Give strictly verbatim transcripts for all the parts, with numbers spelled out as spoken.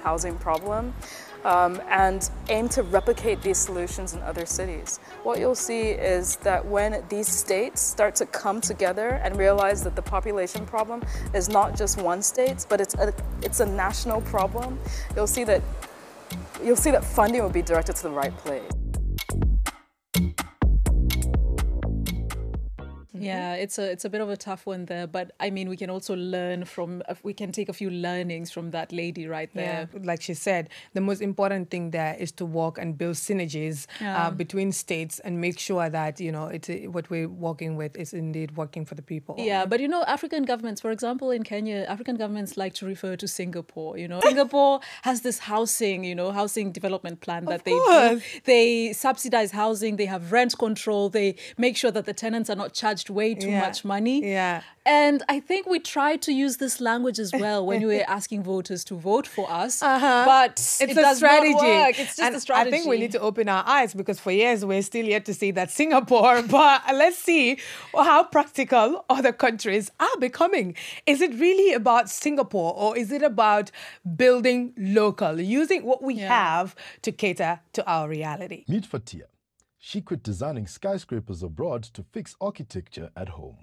housing problem um, and aim to replicate these solutions in other cities. What you'll see is that when these states start to come together and realize that the population problem is not just one state, but it's a, it's a national problem, you'll see that you'll see that funding will be directed to the right place. Yeah, it's a it's a bit of a tough one there, but I mean, we can also learn from, we can take a few learnings from that lady right there. Yeah, like she said, the most important thing there is to work and build synergies Yeah. uh, between states and make sure that, you know, it's what we're working with is indeed working for the people. Yeah, but you know, African governments, for example, in Kenya, African governments like to refer to Singapore, you know. Singapore has this housing, you know, housing development plan that Of they do. course. They subsidize housing, they have rent control, they make sure that the tenants are not charged way too Yeah. much money. Yeah. And I think we tried to use this language as well when we were asking voters to vote for us. Uh-huh. But It's it a does strategy. not work. It's just And a strategy. I think we need to open our eyes because for years we're still yet to see that Singapore. But let's see how practical other countries are becoming. Is it really about Singapore or is it about building local, using what we Yeah. have to cater to our reality? Meet Fatia. She quit designing skyscrapers abroad to fix architecture at home.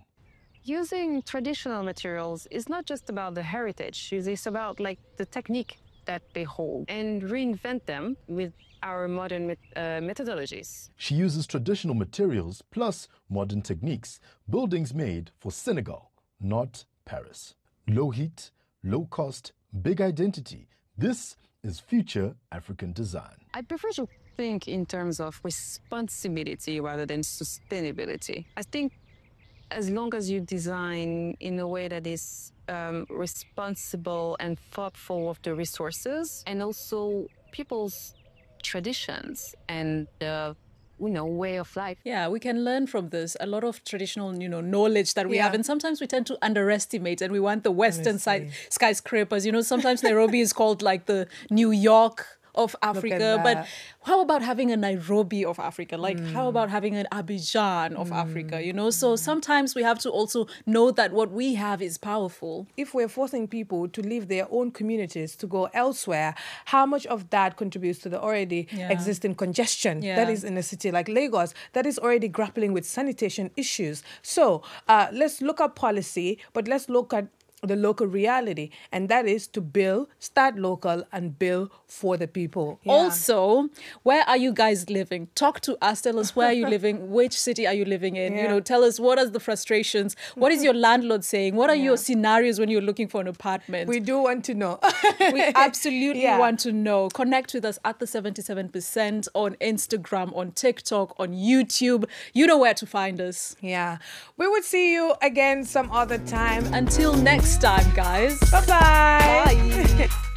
Using traditional materials is not just about the heritage, it's about like the technique that they hold and reinvent them with our modern met uh, methodologies. She uses traditional materials plus modern techniques, buildings made for Senegal, not Paris. Low heat, low cost, big identity. This is future African design. I prefer to think in terms of responsibility rather than sustainability. I think as long as you design in a way that is um, responsible and thoughtful of the resources and also people's traditions and uh, you know, way of life. Yeah, we can learn from this. A lot of traditional, you know, knowledge that we Yeah. have. And sometimes we tend to underestimate and we want the Western side Honestly. skyscrapers. You know, sometimes Nairobi is called like the New York of Africa. But that. how about having a Nairobi of Africa? Like, how about having an Abidjan of Africa? You know, so sometimes we have to also know that what we have is powerful. If we're forcing people to leave their own communities to go elsewhere, how much of that contributes to the already Yeah. existing congestion Yeah. that is in a city like Lagos that is already grappling with sanitation issues? So uh, let's look at policy, but let's look at the local reality, and that is to build, start local and build for the people. Yeah. Also, where are you guys living? Talk to us. Tell us where are you living? Which city are you living in? You Yeah. know, tell us what are the frustrations? What is your landlord saying? What are your scenarios when you're looking for an apartment? We do want to know. We absolutely Yeah. want to know. Connect with us at the seventy-seven percent on Instagram, on TikTok, on YouTube. You know where to find us. Yeah. We would see you again some other time. Until next time, guys. Bye-bye. Bye.